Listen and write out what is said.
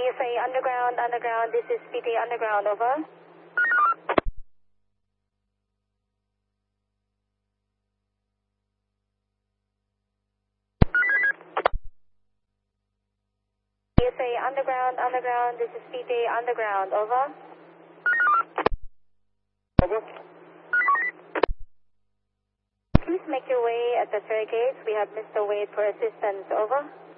PSA Underground, Underground, this is PTA Underground, over. PSA Underground, Underground, this is PTA Underground, over. Over. Please make your way at the staircase. We have Mr. Wade for assistance, over.